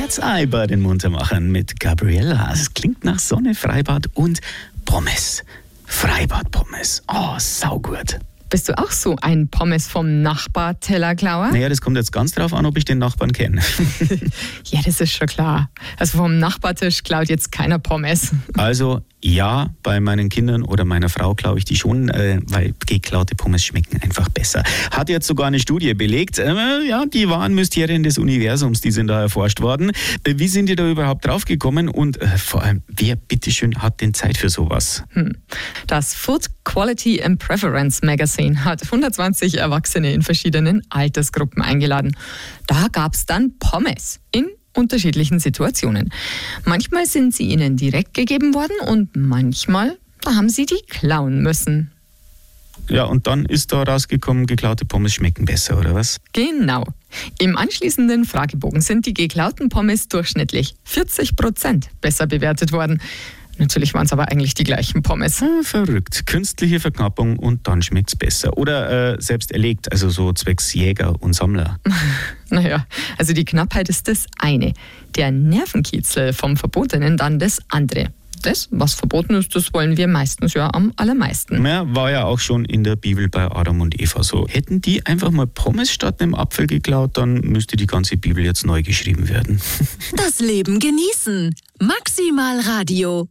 Cat's Eye bei den Muntermachern mit Gabriella. Es klingt nach Sonne, Freibad und Pommes. Freibad-Pommes. Oh, saugut. Bist du auch so ein Pommes vom Nachbar-Tellerklauer? Naja, das kommt jetzt ganz drauf an, ob ich den Nachbarn kenne. Ja, das ist schon klar. Also vom Nachbartisch klaut jetzt keiner Pommes. Also ja, bei meinen Kindern oder meiner Frau klaue ich die schon, weil geklaute Pommes schmecken einfach besser. Hat jetzt sogar eine Studie belegt. Ja, die wahren Mysterien des Universums, die sind da erforscht worden. Wie sind die da überhaupt draufgekommen und vor allem, wer bitteschön hat denn Zeit für sowas? Das Food Quality and Preference Magazine hat 120 Erwachsene in verschiedenen Altersgruppen eingeladen. Da gab es dann Pommes in unterschiedlichen Situationen. Manchmal sind sie ihnen direkt gegeben worden und manchmal, da haben sie die klauen müssen. Ja, und dann ist da rausgekommen, geklaute Pommes schmecken besser, oder was? Genau. Im anschließenden Fragebogen sind die geklauten Pommes durchschnittlich 40% besser bewertet worden. Natürlich waren es aber eigentlich die gleichen Pommes. Verrückt. Künstliche Verknappung und dann schmeckt's besser. Oder selbst erlegt, also so zwecks Jäger und Sammler. Naja, also die Knappheit ist das eine. Der Nervenkitzel vom Verbotenen dann das andere. Das, was verboten ist, das wollen wir meistens ja am allermeisten. Ja, war ja auch schon in der Bibel bei Adam und Eva so. Hätten die einfach mal Pommes statt einem Apfel geklaut, dann müsste die ganze Bibel jetzt neu geschrieben werden. Das Leben genießen. Maximal Radio.